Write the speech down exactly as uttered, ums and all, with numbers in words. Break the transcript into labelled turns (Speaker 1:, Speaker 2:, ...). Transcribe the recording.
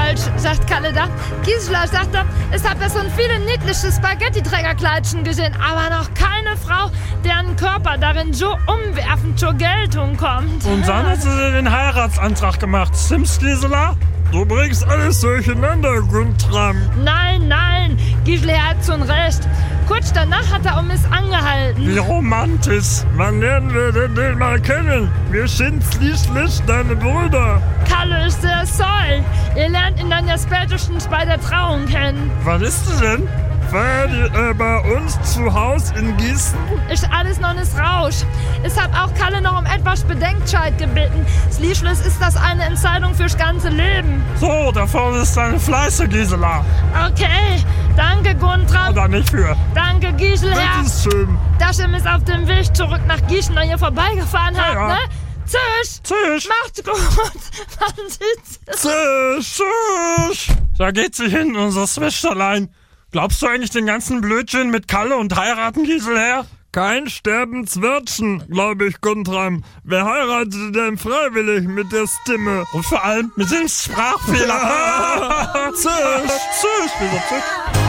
Speaker 1: falsch, sagt Kalle da. Gisela sagt er, es hat ja so viele niedliche Spaghetti-Trägerkleidchen gesehen, aber noch keine Frau, deren Körper darin so umwerfend zur Geltung kommt.
Speaker 2: Und dann hat sie den Heiratsantrag gemacht. Stimmt's, Gisela? Du bringst alles durcheinander, Guntram.
Speaker 1: Nein, nein, Gisela hat schon recht. Kurz danach hat er um es angehalten.
Speaker 2: Wie romantisch. Wann lernen wir denn den mal kennen? Wir sind schließlich deine Brüder.
Speaker 1: Kalle ist der Soll. Ihr lernt ihn dann ja spätestens bei der Trauung kennen.
Speaker 2: Was ist das denn? Feiert ihr äh, bei uns zu Hause in Gießen?
Speaker 1: Ist alles noch nicht Rausch. Ich hab auch Kalle noch um etwas Bedenkzeit gebeten. Schließlich ist das eine Entscheidung fürs ganze Leben.
Speaker 2: So, da vorne ist deine Fleiße, Gisela.
Speaker 1: Okay, danke Guntram.
Speaker 2: Oder nicht für.
Speaker 1: Danke Gisela.
Speaker 2: Bitteschön.
Speaker 1: Dass ihr mich auf dem Weg zurück nach Gießen an hier vorbeigefahren habt,
Speaker 2: ja.
Speaker 1: ne? Tschüss.
Speaker 2: Tschüss.
Speaker 1: Macht's gut. Man sieht's.
Speaker 2: Tschüss. Tschüss. Da geht sie hin, unser Schwesterlein. Glaubst du eigentlich den ganzen Blödsinn mit Kalle und heiraten, Gisela? Kein Sterbenswörtchen, glaube ich, Guntram. Wer heiratet denn freiwillig mit der Stimme? Und vor allem mit dem Sprachfehler. Tschüss. Tschüss. Tschüss.